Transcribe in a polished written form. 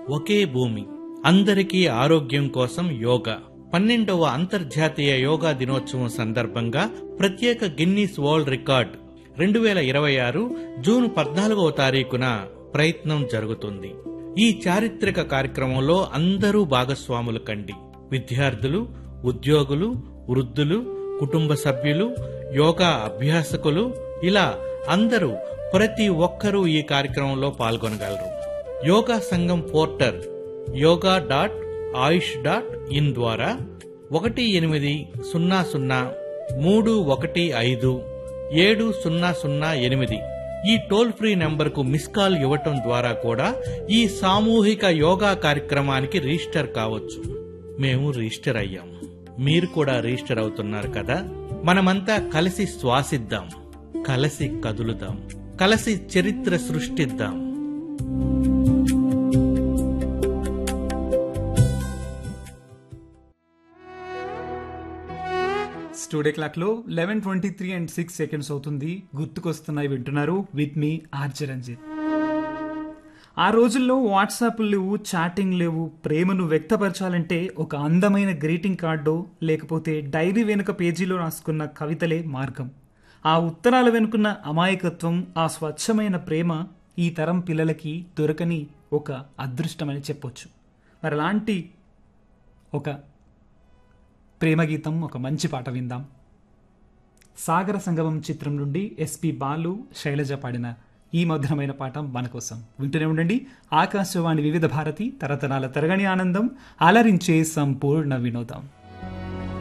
ఒకే భూమి, అందరికీ ఆరోగ్యం కోసం యోగా 12వ అంతర్జాతీయ యోగా దినోత్సవం సందర్భంగా ప్రత్యేక గిన్నీస్ వరల్డ్ రికార్డ్ 2026 జూన్ 14వ తారీఖున ప్రయత్నం జరుగుతుంది. ఈ చారిత్రక కార్యక్రమంలో అందరూ భాగస్వాములు కండి. విద్యార్థులు, ఉద్యోగులు, వృద్ధులు, కుటుంబ సభ్యులు, యోగా అభ్యాసకులు, ఇలా అందరూ, ప్రతి ఒక్కరూ ఈ కార్యక్రమంలో పాల్గొనగలరు. యోగా సంఘం పోర్టల్ yoga.ayush.in ద్వారా 1800-315-7008 ఈ టోల్ ఫ్రీ నెంబర్కు మిస్ కాల్ ఇవ్వటం ద్వారా కూడా ఈ సామూహిక యోగా కార్యక్రమానికి రిజిస్టర్ కావచ్చు. మేము రిజిస్టర్ అయ్యాం, మీరు కూడా రిజిస్టర్ అవుతున్నారు కదా. మనమంతా కలిసి శ్వాసిద్దాం, కలిసి కదులుదాం, కలిసి చరిత్ర సృష్టిద్దాం. స్టూడియో క్లాక్ లో 11:23 and 6 seconds అవుతుంది. గుర్తుకొస్తున్నాయి వింటున్నారు విత్ మీ ఆర్జే రంజిత్. ఆ రోజుల్లో వాట్సాప్ లేవు, చాటింగ్ లేవు. ప్రేమను వ్యక్తపరచాలంటే ఒక అందమైన గ్రీటింగ్ కార్డో లేకపోతే డైరీ వెనుక పేజీలో రాసుకున్న కవితలే మార్గం. ఆ ఉత్తరాల వెనుకున్న అమాయకత్వం, ఆ స్వచ్ఛమైన ప్రేమ ఈ తరం పిల్లలకి దొరకని ఒక అదృష్టమని చెప్పొచ్చు. మరి అలాంటి ఒక ప్రేమ గీతం, ఒక మంచి పాట విందాం. సాగర సంగమం చిత్రం నుండి ఎస్పి బాలు, శైలజ పాడిన ఈ మధురమైన పాట మన కోసం. వింటూనే ఉండండి ఆకాశవాణి వివిధ భారతి, తరతరాల తరగని ఆనందం, అలరించే సంపూర్ణ వినోదం.